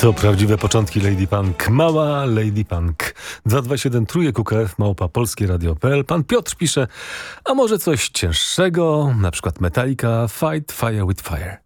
To prawdziwe początki Lady Punk. Mała Lady Punk. 227 trójek UKF małpa polskieradio.pl. Pan Piotr pisze, a może coś cięższego, na przykład Metallica, Fight Fire with Fire.